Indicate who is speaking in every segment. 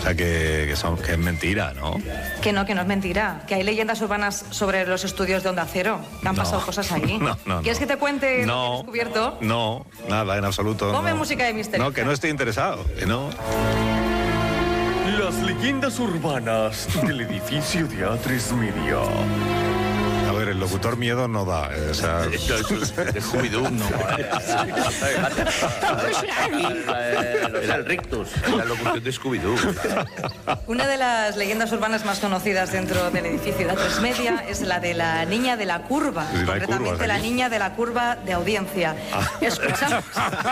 Speaker 1: O sea, que es mentira, ¿no?
Speaker 2: Que no es mentira. Que hay leyendas urbanas sobre los estudios de Onda Cero. Que han pasado cosas ahí. ¿Quieres que te cuente lo que he descubierto?
Speaker 1: No, nada, en absoluto.
Speaker 2: Ponme música de misterio.
Speaker 1: No, que no estoy interesado, que no.
Speaker 3: Las leyendas urbanas del edificio de A3 Media.
Speaker 1: A ver, el locutor miedo no da, o sea...
Speaker 4: De Scooby-Doo, no. Era el rictus, la locución de Scooby-Doo.
Speaker 2: Una de las leyendas urbanas más conocidas dentro del edificio de A3 Media es la de la niña de la curva. Concretamente la niña de la curva de audiencia. Escuchamos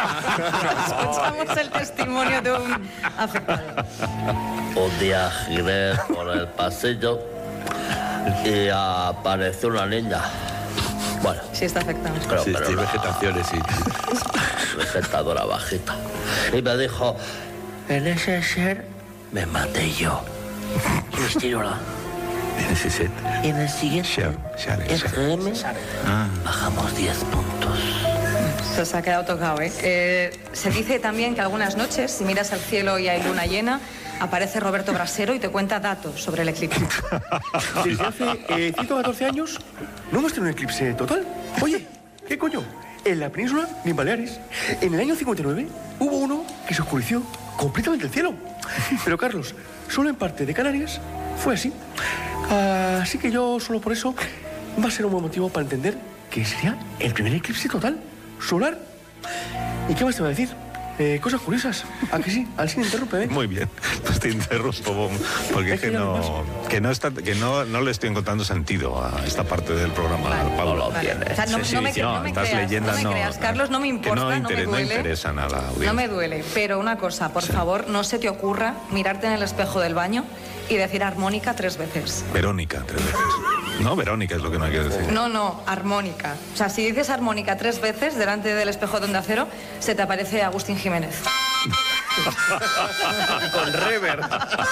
Speaker 2: el testimonio de un afectado.
Speaker 5: Un día giré por el pasillo y apareció una niña. Bueno.
Speaker 2: Sí, está afectado.
Speaker 4: Sí,
Speaker 5: pero
Speaker 4: vegetaciones, sí.
Speaker 5: Vegetadora bajita. Y me dijo, en ese ser me maté yo. Cristina.
Speaker 4: En ese set.
Speaker 5: Y en el siguiente, SM, bajamos 10 puntos.
Speaker 2: Se ha quedado tocado, ¿eh? Se dice también que algunas noches, si miras al cielo y hay luna llena, aparece Roberto Brasero y te cuenta datos sobre el eclipse.
Speaker 3: Desde hace 114 años no hemos tenido un eclipse total. Oye, ¿qué coño? En la península ni en Baleares. En el año 59 hubo uno que se oscureció completamente el cielo. Pero Carlos, solo en parte de Canarias fue así. Así que yo solo por eso va a ser un buen motivo para entender que sería el primer eclipse total solar. ¿Y qué más te voy a decir? Cosas curiosas. ¿A que sí? Al sin interrumpe, ¿eh?
Speaker 1: Muy bien, pues te interrumpo, porque es que no le estoy encontrando sentido a esta parte del programa, Pablo.
Speaker 2: O sea, no me creas, Carlos, no me importa, no me duele.
Speaker 1: No interesa nada.
Speaker 2: No me duele, pero una cosa, por favor, no se te ocurra mirarte en el espejo del baño y decir armónica 3 veces.
Speaker 1: Verónica 3 veces. No, Verónica es lo que no hay que decir.
Speaker 2: No, armónica. O sea, si dices armónica 3 veces delante del espejo de Onda Cero, se te aparece Agustín Jiménez.
Speaker 4: Con rever.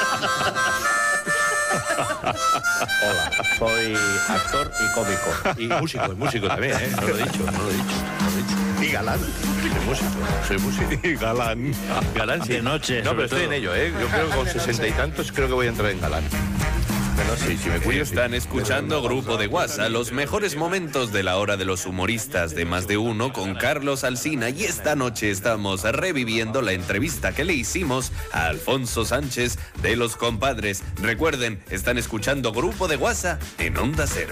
Speaker 5: Hola, soy actor y cómico.
Speaker 4: Y músico también, ¿eh? No lo he dicho.
Speaker 1: Y galán.
Speaker 4: Soy músico.
Speaker 1: Y galán.
Speaker 4: Galán, sí.
Speaker 6: De noche,
Speaker 4: No, pero estoy
Speaker 6: todo.
Speaker 4: en ello, ¿eh? Yo creo que con 60 y tantos creo que voy a entrar en galán.
Speaker 7: Sí, si me cuido. Están escuchando Grupo de WhatsApp, los mejores momentos de la hora de los humoristas de Más de Uno con Carlos Alsina, y esta noche estamos reviviendo la entrevista que le hicimos a Alfonso Sánchez de Los Compadres. Recuerden, están escuchando Grupo de WhatsApp en Onda Cero.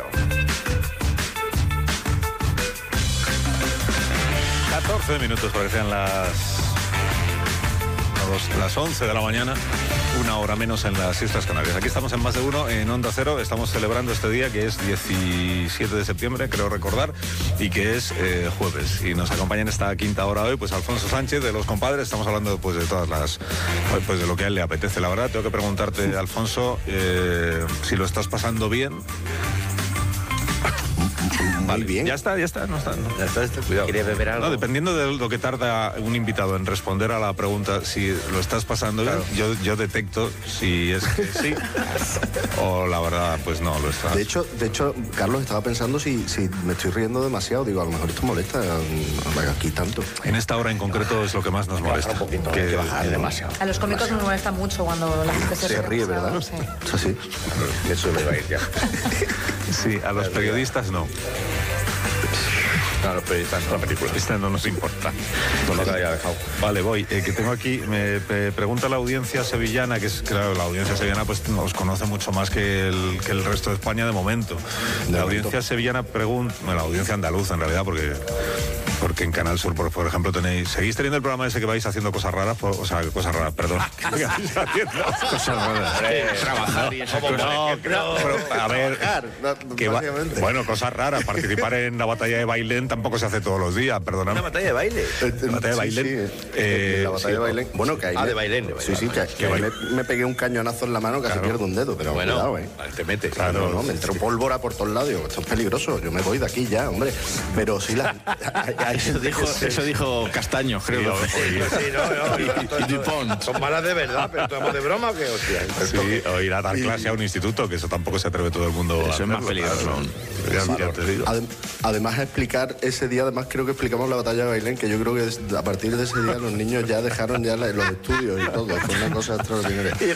Speaker 1: 14 minutos para que sean las 11 de la mañana, 1 hora menos en las Islas Canarias. Aquí estamos en Más de Uno, en Onda Cero. Estamos celebrando este día que es 17 de septiembre, creo recordar, y que es jueves. Y nos acompaña en esta quinta hora hoy, pues Alfonso Sánchez de Los Compadres. Estamos hablando pues de todas las, pues de lo que a él le apetece. La verdad, tengo que preguntarte, Alfonso, si lo estás pasando bien.
Speaker 8: Vale, bien.
Speaker 1: Ya está, no está. No.
Speaker 4: Ya está, cuidado.
Speaker 5: ¿Quiere beber algo?
Speaker 1: No, dependiendo de lo que tarda un invitado en responder a la pregunta, si lo estás pasando bien, yo detecto si es que sí o la verdad, pues no lo está.
Speaker 8: De hecho, Carlos, estaba pensando si me estoy riendo demasiado. Digo, a lo mejor esto molesta aquí tanto.
Speaker 1: En esta hora en concreto es lo que más nos molesta.
Speaker 5: Un poquito,
Speaker 1: que
Speaker 5: hay que bajar demasiado.
Speaker 2: A los cómicos nos molesta mucho cuando la gente se
Speaker 8: ríe, ¿verdad?
Speaker 2: Sí.
Speaker 8: Eso sí.
Speaker 4: Eso me va a ir ya.
Speaker 1: Sí, a los periodistas no.
Speaker 4: No, los periodistas no. La película.
Speaker 1: Esta no nos importa.
Speaker 4: No la haya dejado.
Speaker 1: Vale, voy. Que tengo aquí, me pregunta la audiencia sevillana, que es, claro, la audiencia sevillana pues nos conoce mucho más que el resto de España de momento. La audiencia sevillana pregunta, bueno, la audiencia andaluza en realidad, porque en Canal Sur, por ejemplo, ¿seguís teniendo el programa ese que vais haciendo cosas raras? Cosas raras, perdón. Cosas raras.
Speaker 6: Trabajar y esas cosas.
Speaker 1: Pero, a ver, bueno, cosas raras. Participar en la batalla de Bailén tampoco se hace todos los días, perdóname.
Speaker 4: ¿Una batalla de baile?
Speaker 1: La batalla de Bailén.
Speaker 8: La batalla de Bailén. Bueno, que ahí.
Speaker 4: De Bailén.
Speaker 8: Sí, que ahí me pegué un cañonazo en la mano, casi pierdo un dedo, pero
Speaker 4: bueno,
Speaker 8: cuidado,
Speaker 4: te metes.
Speaker 8: Claro, no, me entró pólvora por todos lados. Digo, esto es peligroso, yo me voy de aquí ya, hombre. Pero sí,
Speaker 6: Eso dijo Castaño, creo.
Speaker 4: Y Dupont. Son malas de verdad, pero estamos de broma o qué, hostia.
Speaker 1: Sí, o ir a dar clase a un instituto, que eso tampoco se atreve todo el mundo a
Speaker 6: Eso es más peligroso aún.
Speaker 1: Ya te digo.
Speaker 8: Además, explicar ese día, además creo que explicamos la batalla de Bailén, que yo creo que a partir de ese día los niños ya dejaron ya los estudios y todo. Fue una cosa extraordinaria.